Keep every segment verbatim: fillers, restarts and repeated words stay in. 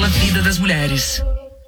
pela vida das mulheres.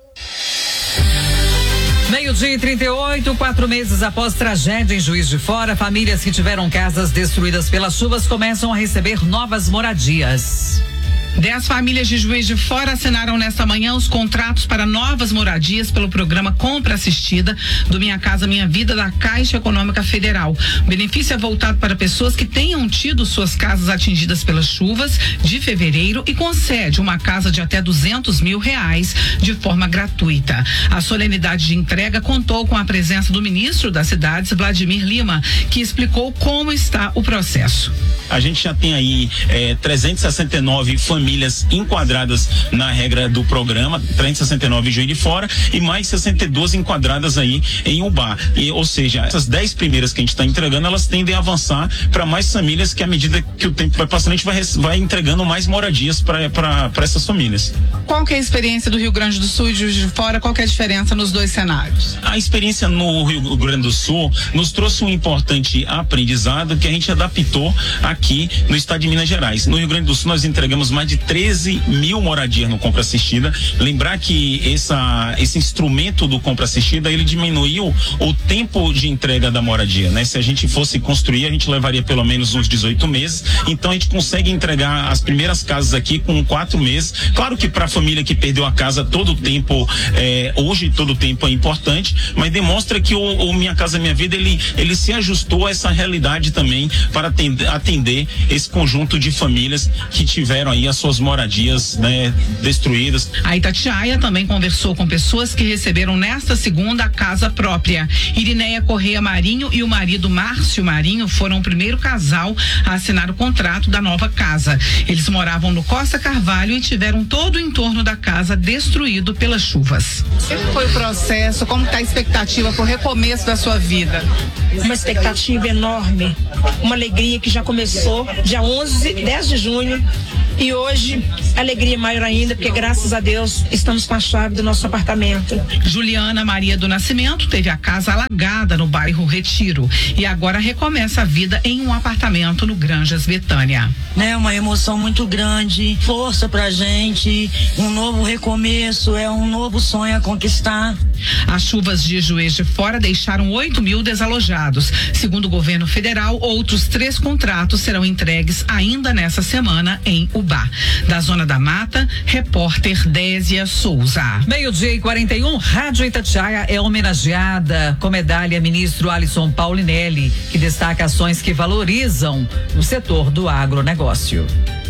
Meio-dia e trinta e oito, quatro meses após tragédia em Juiz de Fora, famílias que tiveram casas destruídas pelas chuvas começam a receber novas moradias. Dez famílias de Juiz de Fora assinaram nesta manhã os contratos para novas moradias pelo programa Compra Assistida do Minha Casa Minha Vida da Caixa Econômica Federal. O benefício é voltado para pessoas que tenham tido suas casas atingidas pelas chuvas de fevereiro e concede uma casa de até duzentos mil reais de forma gratuita. A solenidade de entrega contou com a presença do ministro das Cidades, Vladimir Lima, que explicou como está o processo. A gente já tem aí é, trezentas e sessenta e nove famílias enquadradas na regra do programa, trezentas e sessenta e nove em Juiz de Fora e mais sessenta e duas enquadradas aí em Ubá. E, ou seja, essas dez primeiras que a gente está entregando, elas tendem a avançar para mais famílias, que à medida que o tempo vai passando, a gente vai, vai entregando mais moradias para essas famílias. Qual que é a experiência do Rio Grande do Sul e Juiz de Fora? Qual que é a diferença nos dois cenários? A experiência no Rio Grande do Sul nos trouxe um importante aprendizado que a gente adaptou aqui no estado de Minas Gerais. No Rio Grande do Sul nós entregamos mais de treze mil moradias no Compra Assistida. Lembrar que essa, esse instrumento do Compra Assistida, ele diminuiu o tempo de entrega da moradia, né? Se a gente fosse construir, a gente levaria pelo menos uns dezoito meses. Então a gente consegue entregar as primeiras casas aqui com quatro meses. Claro que para a família que perdeu a casa, todo o tempo, é, hoje todo o tempo é importante, mas demonstra que o, o Minha Casa Minha Vida, ele, ele se ajustou a essa realidade também para atender, atender esse conjunto de famílias que tiveram aí as suas moradias, né, destruídas. A Itatiaia também conversou com pessoas que receberam nesta segunda a casa própria. Irineia Correia Marinho e o marido Márcio Marinho foram o primeiro casal a assinar o contrato da nova casa. Eles moravam no Costa Carvalho e tiveram todo o entorno da casa destruído pelas chuvas. Como foi o processo? Como está a expectativa para o recomeço da sua vida? Uma expectativa enorme, uma alegria que já começou dia onze, dez de junho. E hoje, alegria maior ainda, porque graças a Deus estamos com a chave do nosso apartamento. Juliana Maria do Nascimento teve a casa alagada no bairro Retiro e agora recomeça a vida em um apartamento no Granjas Betânia. É uma emoção muito grande, força pra gente, um novo recomeço, é um novo sonho a conquistar. As chuvas de Juiz de Fora deixaram oito mil desalojados. Segundo o governo federal, outros três contratos serão entregues ainda nessa semana em Ubá. Da Zona da Mata, repórter Désia Souza. Meio-dia e quarenta e um, Rádio Itatiaia é homenageada com medalha ministro Alisson Paulinelli, que destaca ações que valorizam o setor do agronegócio.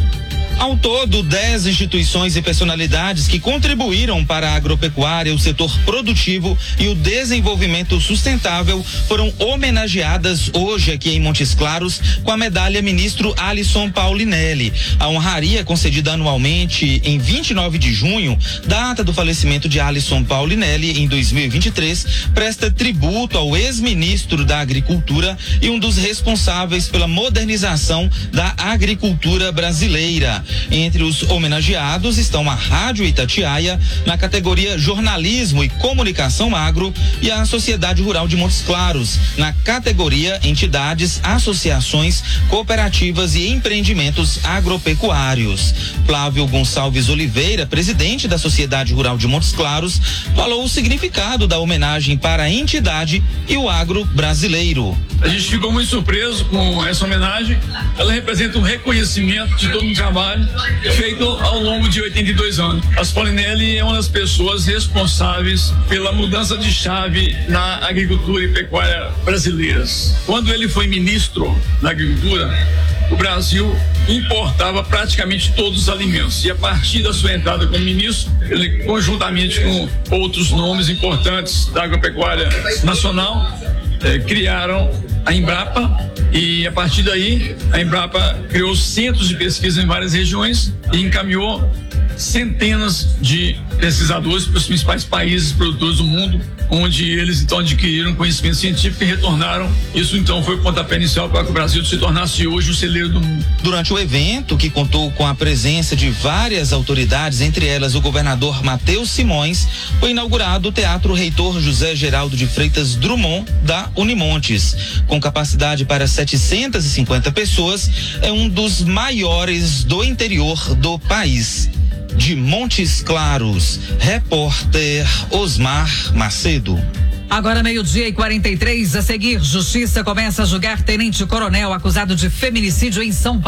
Ao todo, dez instituições e personalidades que contribuíram para a agropecuária, o setor produtivo e o desenvolvimento sustentável foram homenageadas hoje aqui em Montes Claros com a medalha ministro Alisson Paulinelli. A honraria concedida anualmente em vinte e nove de junho, data do falecimento de Alisson Paulinelli em dois mil e vinte e três, presta tributo ao ex-ministro da Agricultura e um dos responsáveis pela modernização da agricultura brasileira. Entre os homenageados estão a Rádio Itatiaia, na categoria Jornalismo e Comunicação Agro, e a Sociedade Rural de Montes Claros, na categoria Entidades, Associações, Cooperativas e Empreendimentos Agropecuários. Flávio Gonçalves Oliveira, presidente da Sociedade Rural de Montes Claros, falou o significado da homenagem para a entidade e o agro brasileiro. A gente ficou muito surpreso com essa homenagem. Ela representa um reconhecimento de todo um trabalho feito ao longo de oitenta e dois anos. As Paulinelli é uma das pessoas responsáveis pela mudança de chave na agricultura e pecuária brasileiras. Quando ele foi ministro da Agricultura, o Brasil importava praticamente todos os alimentos. E a partir da sua entrada como ministro, ele, conjuntamente com outros nomes importantes da agropecuária nacional, eh, criaram a Embrapa, e a partir daí a Embrapa criou centros de pesquisa em várias regiões e encaminhou centenas de pesquisadores para os principais países produtores do mundo, onde eles então adquiriram conhecimento científico e retornaram. Isso então foi o pontapé inicial para que o Brasil se tornasse hoje o celeiro do mundo. Durante o evento, que contou com a presença de várias autoridades, entre elas o governador Matheus Simões, foi inaugurado o Teatro Reitor José Geraldo de Freitas Drummond da Unimontes. Com capacidade para setecentas e cinquenta pessoas, é um dos maiores do interior do país. de Montes Claros. Repórter Osmar Macedo. Agora meio-dia e quarenta e três, a seguir, Justiça começa a julgar tenente-coronel acusado de feminicídio em São Paulo.